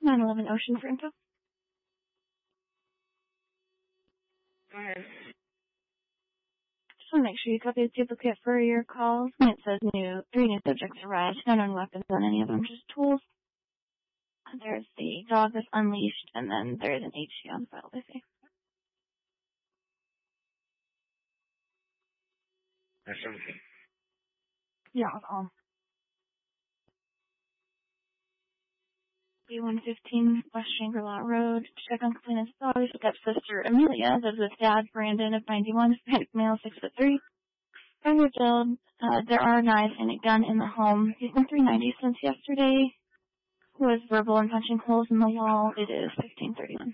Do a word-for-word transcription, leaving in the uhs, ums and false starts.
nine eleven Ocean for info. Go ahead. Just want to make sure you copy the duplicate for your calls. When it says new, three new subjects arrived. No known weapons on any of them, just tools. There's the dog that's unleashed, and then there's an H C on file, they say. That's something. Yeah, um. B one fifteen West Shangri-La Road. Check on complainant's dog. Stepsister Amelia lives with dad Brandon of ninety-one, Hispanic male, six foot three. Five years old. Uh, there are knives and a gun in the home. He's been three ninety since yesterday. Was verbal and punching holes in the wall. It is fifteen thirty-one.